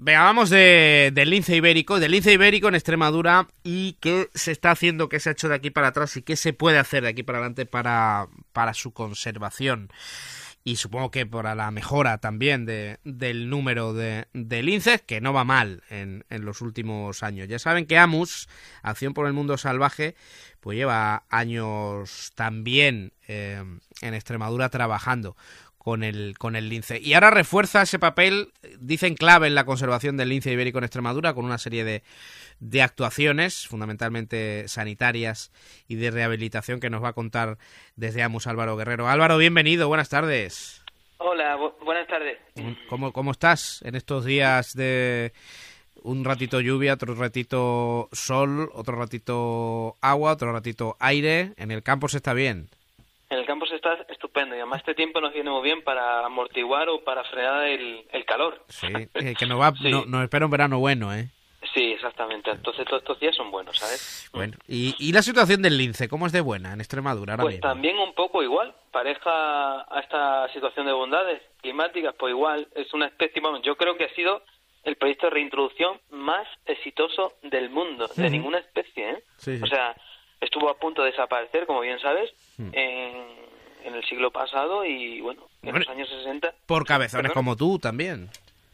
Venga, vamos del lince ibérico en Extremadura y qué se está haciendo, qué se ha hecho de aquí para atrás y qué se puede hacer de aquí para adelante para su conservación. Y supongo que para la mejora también del número de linces, que no va mal en los últimos años. Ya saben que AMUS, Acción por el Mundo Salvaje, pues lleva años también en Extremadura trabajando con el lince. Y ahora refuerza ese papel, dicen, clave en la conservación del lince ibérico en Extremadura, con una serie de actuaciones, fundamentalmente sanitarias y de rehabilitación, que nos va a contar desde AMUS Álvaro Guerrero. Álvaro, bienvenido, buenas tardes. Hola, buenas tardes. ¿Cómo estás en estos días de un ratito lluvia, otro ratito sol, otro ratito agua, otro ratito aire? En el campo se está bien. En el campo se está estupendo y además este tiempo nos viene muy bien para amortiguar o para frenar el calor. Sí, que nos espera un verano bueno, ¿eh? Sí, exactamente. Entonces todos estos días son buenos, ¿sabes? Bueno, ¿y la situación del lince, cómo es de buena en Extremadura ahora pues mismo? También un poco igual, pareja a esta situación de bondades climáticas, pues igual, es una especie, bueno, yo creo que ha sido el proyecto de reintroducción más exitoso del mundo, de ninguna especie, ¿eh? Sí. O sea, estuvo a punto de desaparecer, como bien sabes, en el siglo pasado y, bueno, en los años 60... Por cabezones como tú también.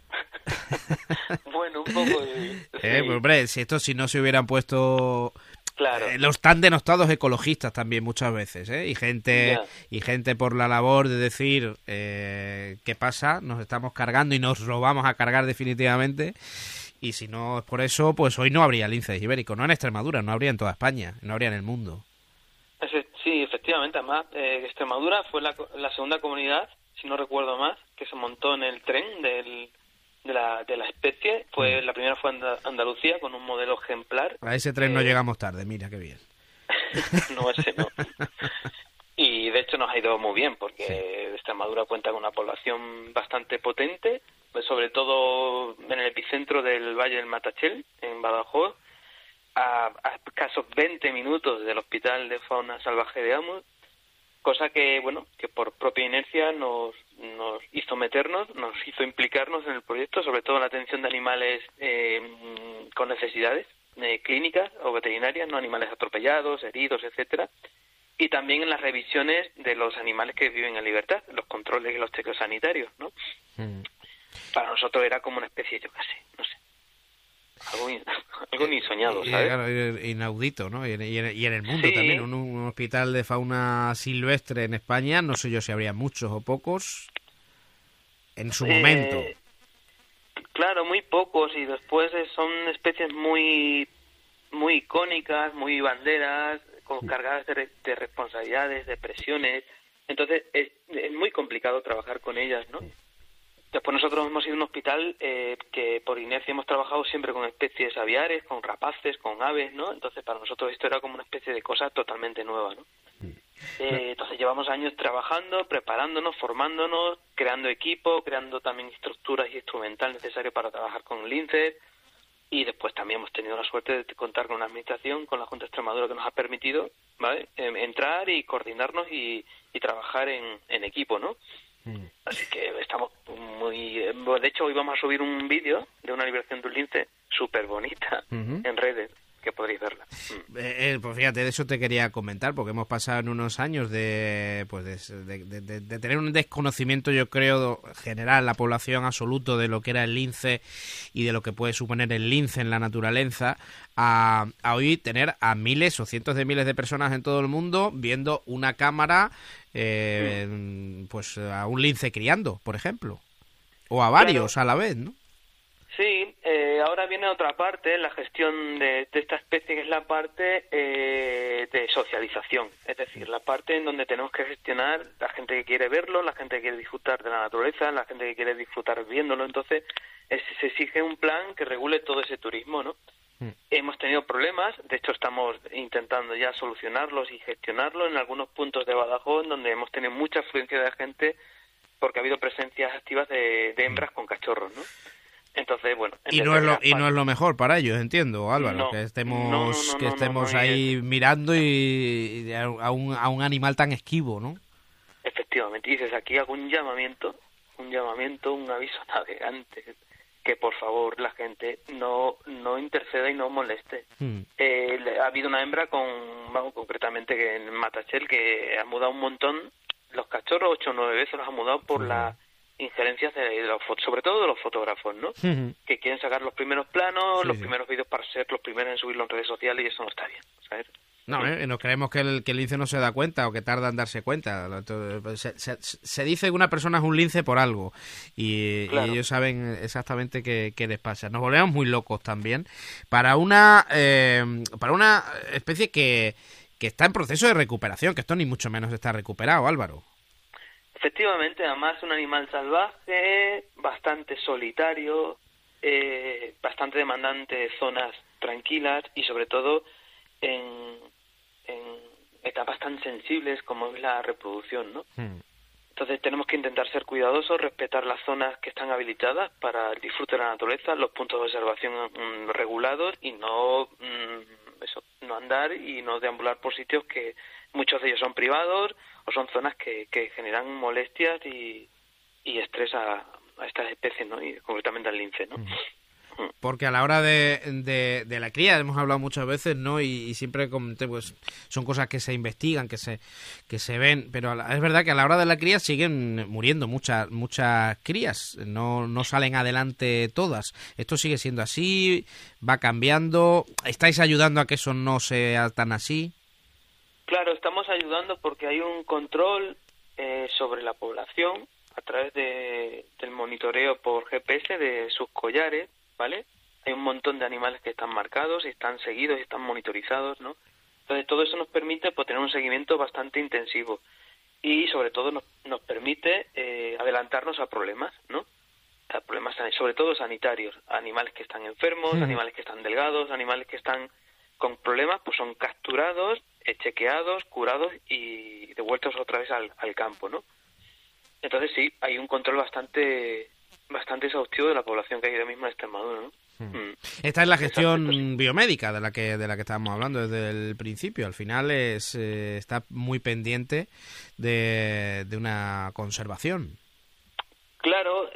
Bueno, un poco... Sí. Pues, hombre, si no se hubieran puesto... Claro. Los tan denostados ecologistas también muchas veces, ¿eh? Y gente por la labor de decir ¿qué pasa? Nos estamos cargando y nos lo vamos a cargar definitivamente. Y si no es por eso, pues hoy no habría lince ibérico, no en Extremadura, no habría en toda España, no habría en el mundo. Sí, efectivamente. Además, Extremadura fue la segunda comunidad, si no recuerdo más, que se montó en el tren de la especie. La primera fue Andalucía, con un modelo ejemplar. A ese tren no llegamos tarde, mira qué bien. No, ese no. Y de hecho nos ha ido muy bien, porque Extremadura cuenta con una población bastante potente, sobre todo en el epicentro del Valle del Matachel, en Badajoz, a escasos 20 minutos del Hospital de Fauna Salvaje de AMUS, cosa que, bueno, que por propia inercia nos hizo meternos, nos hizo implicarnos en el proyecto, sobre todo en la atención de animales con necesidades clínicas o veterinarias, no animales atropellados, heridos, etcétera, y también en las revisiones de los animales que viven en libertad, los controles y los chequeos sanitarios, ¿no? Para nosotros era como una especie, yo qué sé, no sé, algo ni soñado, ¿sabes? Claro, inaudito, ¿no? Y en el mundo también, un hospital de fauna silvestre en España, no sé yo si habría muchos o pocos en su momento. Claro, muy pocos, y después son especies muy muy icónicas, muy banderas, cargadas de responsabilidades, de presiones. Entonces es muy complicado trabajar con ellas, ¿no? Después nosotros hemos sido un hospital que por inercia hemos trabajado siempre con especies aviares, con rapaces, con aves, ¿no? Entonces para nosotros esto era como una especie de cosa totalmente nueva, ¿no? Entonces llevamos años trabajando, preparándonos, formándonos, creando equipo, creando también estructuras y instrumental necesario para trabajar con linces. Y después también hemos tenido la suerte de contar con una administración, con la Junta de Extremadura, que nos ha permitido, ¿vale?, entrar y coordinarnos y trabajar en equipo, ¿no? Así que estamos muy... De hecho, hoy vamos a subir un vídeo de una liberación de un lince súper bonita en redes, que podréis verla. Pues fíjate, de eso te quería comentar, porque hemos pasado en unos años de tener un desconocimiento, yo creo, general, la población absoluto de lo que era el lince y de lo que puede suponer el lince en la naturaleza, a hoy tener a miles o cientos de miles de personas en todo el mundo viendo una cámara, pues a un lince criando, por ejemplo, o a varios a la vez, ¿no? Sí, ahora viene otra parte, la gestión de esta especie, que es la parte de socialización, es decir, la parte en donde tenemos que gestionar la gente que quiere verlo, la gente que quiere disfrutar de la naturaleza, la gente que quiere disfrutar viéndolo. Entonces se exige un plan que regule todo ese turismo, ¿no? Hemos tenido problemas, de hecho estamos intentando ya solucionarlos y gestionarlos en algunos puntos de Badajoz, donde hemos tenido mucha afluencia de gente porque ha habido presencias activas de hembras con cachorros, ¿no? Entonces, bueno... Y no es lo mejor para ellos, entiendo, Álvaro, no, que estemos ahí mirando y a un animal tan esquivo, ¿no? Efectivamente, y desde aquí hago un llamamiento, un aviso navegante, que por favor la gente no interceda y no moleste. Ha habido una hembra concretamente que en Matachel que ha mudado un montón, los cachorros 8 o 9 veces los ha mudado por la injerencias de los sobre todo de los fotógrafos, ¿no? Que quieren sacar los primeros planos, los primeros vídeos para ser los primeros en subirlo en redes sociales, y eso no está bien, ¿sabes? No, nos creemos que el lince no se da cuenta o que tarda en darse cuenta. Se dice que una persona es un lince por algo y ellos saben exactamente qué les pasa. Nos volvemos muy locos también para una especie que está en proceso de recuperación, que esto ni mucho menos está recuperado, Álvaro. Efectivamente, además es un animal salvaje, bastante solitario, bastante demandante de zonas tranquilas y sobre todo en etapas tan sensibles como es la reproducción, ¿no? Entonces tenemos que intentar ser cuidadosos, respetar las zonas que están habilitadas para el disfrute de la naturaleza, los puntos de observación regulados y no andar y no deambular por sitios que muchos de ellos son privados o son zonas que generan molestias y estrés a estas especies, ¿no? Y concretamente al lince, ¿no? Porque a la hora de la cría, hemos hablado muchas veces, ¿no? Y siempre comenté, pues son cosas que se investigan, que se ven, pero es verdad que a la hora de la cría siguen muriendo muchas crías, no salen adelante todas. Esto sigue siendo así, va cambiando. ¿Estáis ayudando a que eso no sea tan así? Claro, estamos ayudando porque hay un control sobre la población a través del monitoreo por GPS de sus collares, ¿vale? Hay un montón de animales que están marcados y están seguidos y están monitorizados, ¿no? Entonces todo eso nos permite pues, tener un seguimiento bastante intensivo y sobre todo nos permite adelantarnos a problemas, ¿no? A problemas sobre todo sanitarios, animales que están enfermos, animales que están delgados, animales que están con problemas, pues son capturados, chequeados, curados y devueltos otra vez al campo, ¿no? Entonces sí, hay un control bastante exhaustivo de la población que hay ahora mismo en Extremadura, ¿no? Esta es la gestión biomédica de la que estábamos hablando desde el principio. Al final está muy pendiente de una conservación. Claro,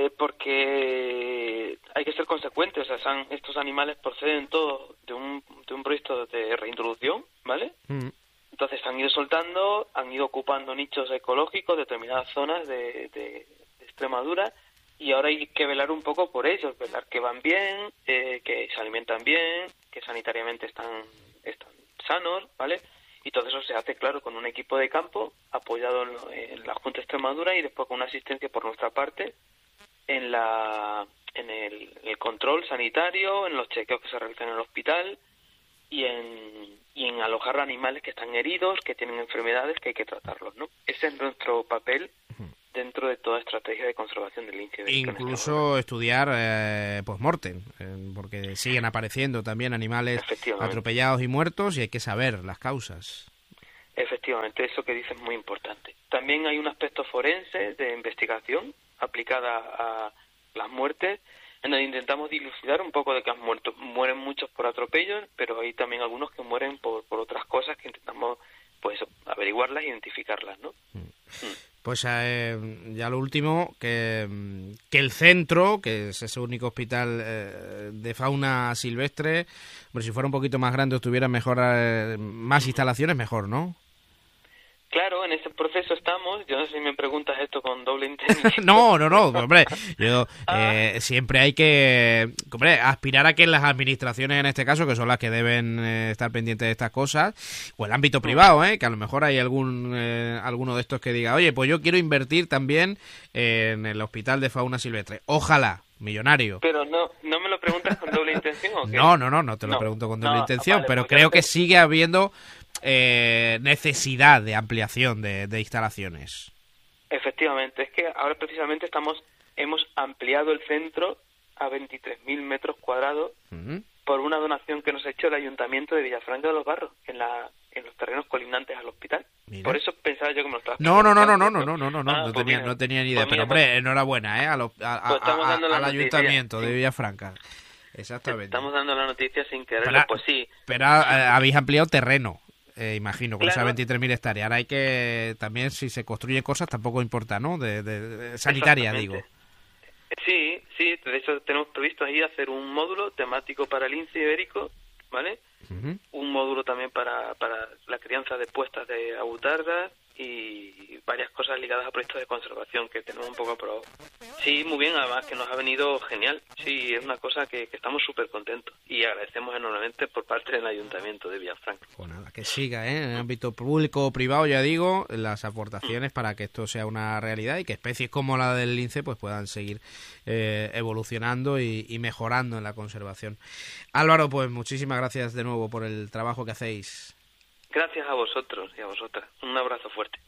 porque hay que ser consecuentes. O sea, estos animales proceden todos de un proyecto de reintroducción, ¿vale? Entonces han ido soltando, han ido ocupando nichos ecológicos, determinadas zonas de Extremadura, y ahora hay que velar un poco por ellos, velar que van bien, que se alimentan bien, que sanitariamente están sanos, ¿vale? Y todo eso se hace, claro, con un equipo de campo apoyado en la Junta de Extremadura y después con una asistencia por nuestra parte en el control sanitario, en los chequeos que se realizan en el hospital y en alojar animales que están heridos, que tienen enfermedades, que hay que tratarlos, ¿no? Ese es nuestro papel dentro de toda estrategia de conservación del lince ibérico. Incluso estudiar post-mortem, porque siguen apareciendo también animales atropellados y muertos y hay que saber las causas. Efectivamente, eso que dices es muy importante. También hay un aspecto forense de investigación aplicada a las muertes, en donde intentamos dilucidar un poco de que han muerto. Mueren muchos por atropellos, pero hay también algunos que mueren por otras cosas que intentamos pues averiguarlas e identificarlas, ¿no? Pues ya lo último, que el centro, que es ese único hospital de fauna silvestre, pues si fuera un poquito más grande o tuviera más instalaciones, mejor, ¿no? Claro, en ese proceso estamos. Yo no sé si me preguntas esto con doble intención. No, hombre. Siempre hay que aspirar a que las administraciones, en este caso, que son las que deben estar pendientes de estas cosas, o el ámbito privado, que a lo mejor hay alguno de estos que diga, oye, pues yo quiero invertir también en el hospital de fauna silvestre. Ojalá. Millonario. Pero no me lo preguntas con doble intención, ¿o qué? No te lo pregunto con doble intención, vale, pero pues creo que sigue habiendo necesidad de ampliación de instalaciones. Efectivamente, es que ahora precisamente hemos ampliado el centro a 23.000 metros cuadrados por una donación que nos ha hecho el Ayuntamiento de Villafranca de los Barros en los terrenos colindantes al hospital. Mira. Por eso pensaba yo que me lo estabas preguntando. No tenía ni idea. Pues pero hombre, enhorabuena al Ayuntamiento de Villafranca. Exactamente. Estamos dando la noticia sin quererlo, pero, pues sí. Pero habéis ampliado terreno. Imagino, con esas 23.000 hectáreas. Ahora hay que, también si se construyen cosas tampoco importa, ¿no? De sanitaria, digo. Sí, Sí, de hecho tenemos previsto ahí hacer un módulo temático para el lince ibérico, ¿vale? Uh-huh. Un módulo también para la crianza de puestas de avutardas y varias cosas ligadas a proyectos de conservación que tenemos un poco aprobado. Sí, muy bien, además que nos ha venido genial. Sí, es una cosa que estamos súper contentos y agradecemos enormemente por parte del Ayuntamiento de Villafranca. Pues nada, que siga, en el ámbito público o privado, ya digo, las aportaciones para que esto sea una realidad y que especies como la del lince pues puedan seguir evolucionando y mejorando en la conservación. Álvaro, pues muchísimas gracias de nuevo por el trabajo que hacéis. Gracias a vosotros y a vosotras. Un abrazo fuerte.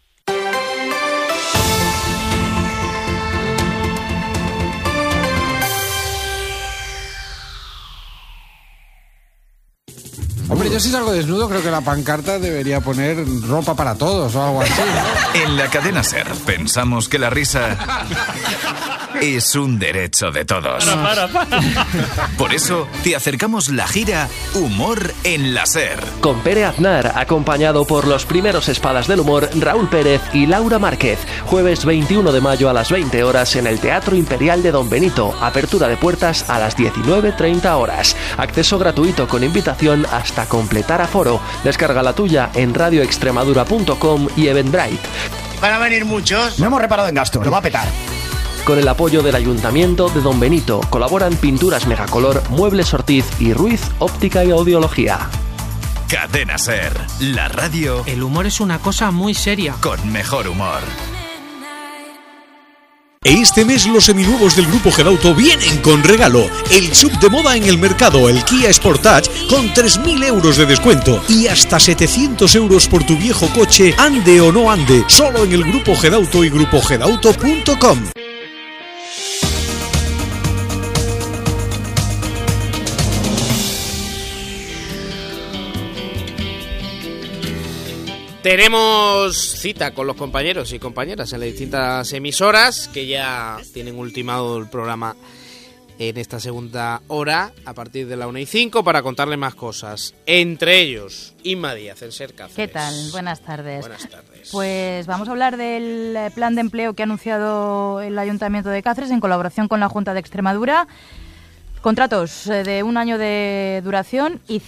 Hombre, yo si salgo desnudo creo que la pancarta debería poner ropa para todos o algo así, ¿no? En la cadena SER pensamos que la risa es un derecho de todos. Para. Por eso te acercamos la gira Humor en la SER. Con Pere Aznar, acompañado por los primeros espadas del humor Raúl Pérez y Laura Márquez. Jueves 21 de mayo a las 20 horas en el Teatro Imperial de Don Benito. Apertura de puertas a las 19:30 horas. Acceso gratuito con invitación hasta completar aforo. Descarga la tuya en radioextremadura.com y Eventbrite. Van a venir muchos. No hemos reparado en gastos, lo va a petar. Con el apoyo del Ayuntamiento de Don Benito colaboran Pinturas Megacolor, Muebles Ortiz y Ruiz Óptica y Audiología. Cadena SER, la radio. El humor es una cosa muy seria. Con mejor humor. Este mes los seminuevos del Grupo Gedauto vienen con regalo. El sub de moda en el mercado, el Kia Sportage, con 3.000 euros de descuento y hasta 700 euros por tu viejo coche, ande o no ande, solo en el Grupo Gedauto y grupogedauto.com. Tenemos cita con los compañeros y compañeras en las distintas emisoras que ya tienen ultimado el programa en esta segunda hora a partir de la 1:05 para contarles más cosas. Entre ellos, Inma Díaz, en SER Cáceres. ¿Qué tal? Buenas tardes. Buenas tardes. Pues vamos a hablar del plan de empleo que ha anunciado el Ayuntamiento de Cáceres en colaboración con la Junta de Extremadura. Contratos de 1 año de duración y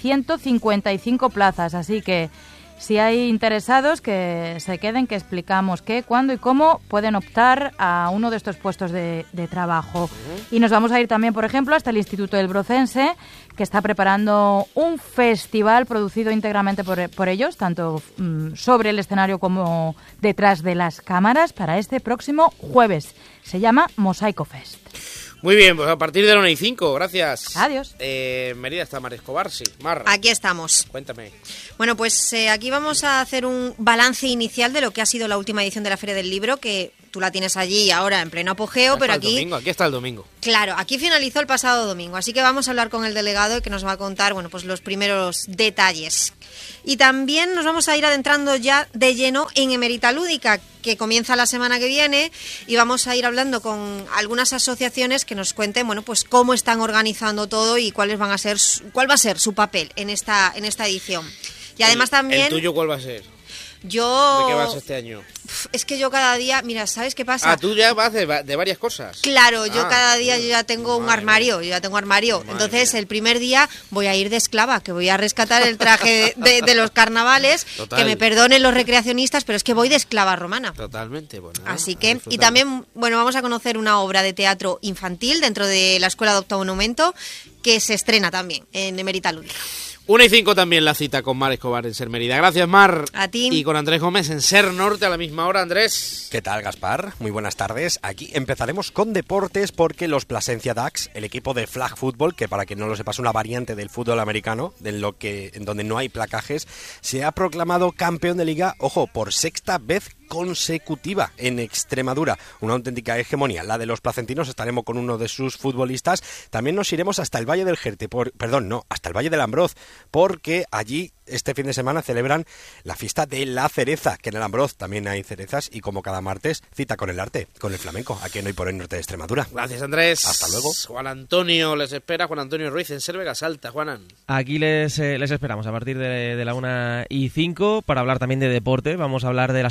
155 plazas, así que si hay interesados, que se queden, que explicamos qué, cuándo y cómo pueden optar a uno de estos puestos de trabajo. Y nos vamos a ir también, por ejemplo, hasta el Instituto del Brocense, que está preparando un festival producido íntegramente por ellos, tanto sobre el escenario como detrás de las cámaras, para este próximo jueves. Se llama Mosaico Fest. Muy bien, pues a partir de la 1:05, gracias. Adiós. Mérida está Mar Escobar, sí. Mar. Aquí estamos. Cuéntame. Bueno, pues aquí vamos a hacer un balance inicial de lo que ha sido la última edición de la Feria del Libro, que tú la tienes allí ahora en pleno apogeo, pero aquí está el domingo. Claro, aquí finalizó el pasado domingo, así que vamos a hablar con el delegado que nos va a contar, bueno, pues los primeros detalles. Y también nos vamos a ir adentrando ya de lleno en Emerita Lúdica, que comienza la semana que viene, y vamos a ir hablando con algunas asociaciones que nos cuenten, bueno, pues cómo están organizando todo y cuál va a ser su papel en esta edición. Y además también... ¿El tuyo cuál va a ser? Yo... ¿De qué vas este año? Es que yo cada día, mira, ¿sabes qué pasa? Ah, tú ya vas de varias cosas. Claro, yo cada día yo ya tengo un armario, Entonces, el primer día voy a ir de esclava, que voy a rescatar el traje de los carnavales. Total. Que me perdonen los recreacionistas, pero es que voy de esclava romana. Totalmente, bueno. Así que, y también, bueno, vamos a conocer una obra de teatro infantil dentro de la Escuela de Octavo Monumento, que se estrena también en Emerita Lúdica. 1:05 también la cita con Mar Escobar en SER Mérida. Gracias, Mar. A ti. Y con Andrés Gómez en SER Norte a la misma hora. Andrés. ¿Qué tal, Gaspar? Muy buenas tardes. Aquí empezaremos con deportes porque los Plasencia Ducks, el equipo de flag football, que para quien no lo sepa es una variante del fútbol americano, en donde no hay placajes, se ha proclamado campeón de liga, ojo, por sexta vez consecutiva en Extremadura. Una auténtica hegemonía, la de los placentinos. Estaremos con uno de sus futbolistas. También nos iremos hasta el Valle del Jerte, hasta el Valle del Ambroz, porque allí este fin de semana celebran la fiesta de la cereza, que en el Ambroz también hay cerezas, y como cada martes, cita con el arte, con el flamenco, aquí en Hoy por Hoy Norte de Extremadura. Gracias, Andrés. Hasta luego. Juan Antonio les espera, Juan Antonio Ruiz en SER Vega Salta. Juanan. Aquí les esperamos a partir de la 1:05 para hablar también de deporte. Vamos a hablar de la Supercopa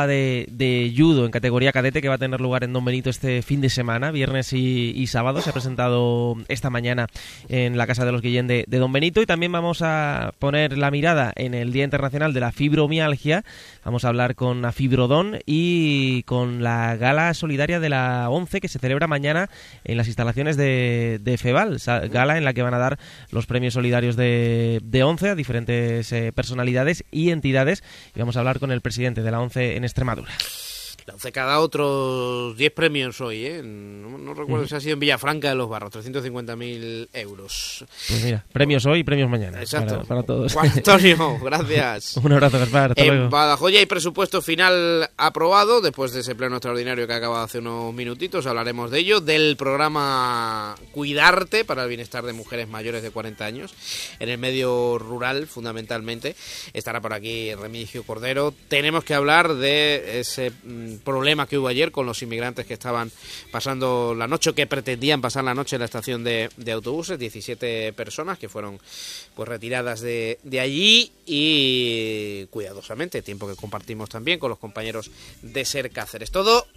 Copa de Judo en categoría cadete que va a tener lugar en Don Benito este fin de semana, viernes y sábado. Se ha presentado esta mañana en la Casa de los Guillén de Don Benito, y también vamos a poner la mirada en el Día Internacional de la Fibromialgia. Vamos a hablar con Afibrodón y con la gala solidaria de la ONCE que se celebra mañana en las instalaciones de FEVAL, gala en la que van a dar los premios solidarios de ONCE a diferentes personalidades y entidades, y vamos a hablar con el presidente de la ONCE en Extremadura. La ONCE ha dado otros 10 premios hoy, ¿eh? No recuerdo si ha sido en Villafranca de los Barros, 350.000 euros. Pues mira, premios hoy y premios mañana. Exacto. Para todos. Juan Antonio, gracias. Un abrazo, Gaspar. Hasta luego. En Badajoz ya hay presupuesto final aprobado, después de ese pleno extraordinario que ha acabado hace unos minutitos. Hablaremos de ello, del programa Cuidarte para el bienestar de mujeres mayores de 40 años, en el medio rural, fundamentalmente. Estará por aquí Remigio Cordero. Tenemos que hablar de ese problema que hubo ayer con los inmigrantes que estaban pasando la noche, o que pretendían pasar la noche en la estación de autobuses, 17 personas que fueron pues retiradas de allí, y cuidadosamente, tiempo que compartimos también con los compañeros de SER Cáceres. Todo